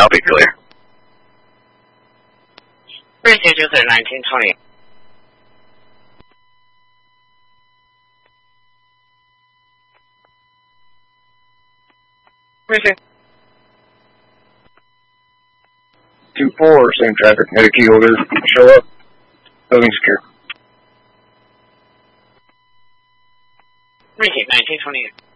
Copy, clear. Receive 1920. Receive. 2-4, same traffic. Had a key holder. Show up. Building secure. Receive 1928.